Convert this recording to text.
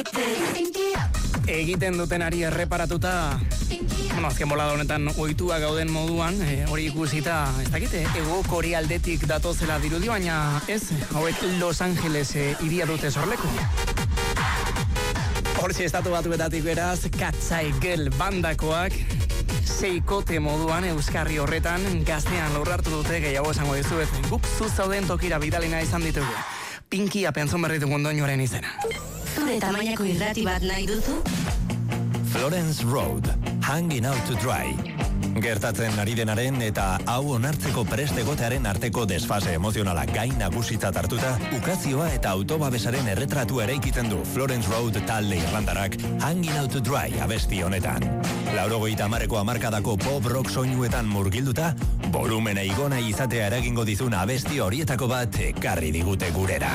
Egiten dutenari erreparatuta, azken bolada honetan ohitua gauden moduan, hori ikusita, ez dakite, Hego Korea aldetik datozela dirudi, baina ez, hauek Los Angeles hiria dute sorleku. Hortxe estatu batuetatik beraz, Katzai Girl bandakoak, seikote moduan euskarri horretan gaztean lorrartu dute, gehiago esango dizuet, guk zuzauden tokira bidalina izan ditugu. Pinkia pentzon berritu gondoinoaren izena. Zure tamainako irrati bat nahi duzu? Florence Road, Hanging Out to Dry. Gertatzen ari denaren eta hau onartzeko prest egotearen arteko desfase emozionala gain nagusitzat hartuta, ukazioa eta autobabesaren erretratu eraikitzen du Florence Road talde irlandarak Hanging Out to Dry abesti honetan. 80 hamarkadako pop rock soinuetan murgilduta, volumena igona izatea eragingo dizun abesti horietako bat ekarri digute gurera.